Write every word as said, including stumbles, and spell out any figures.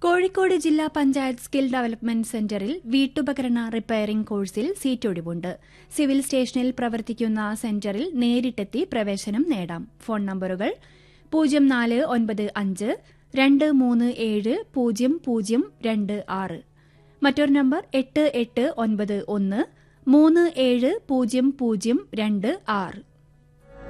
കോഴിക്കോട് ജില്ലാ panchayat skill development സെന്ററിൽ വീട്ടുപകരണ repairing കോഴ്സിൽ സീറ്റൊഴിവുണ്ട്. സിവിൽ സ്റ്റേഷനിൽ പ്രവർത്തിക്കുന്ന സെന്ററിൽ നേരിട്ടെത്തി പ്രവേശനം നേടാം. ഫോൺ നമ്പറുകൾ പൂജ്യം നാല് ഒൻപത് അഞ്ച് രണ്ട് മൂന്ന് ഏഴ് പൂജ്യം പൂജ്യം രണ്ട് ആറ്. മറ്റൊരു നമ്പർ എട്ട് എട്ട് ഒൻപത് ഒന്ന് മൂന്ന് ഏഴ് പൂജ്യം പൂജ്യം രണ്ട് ആറ്.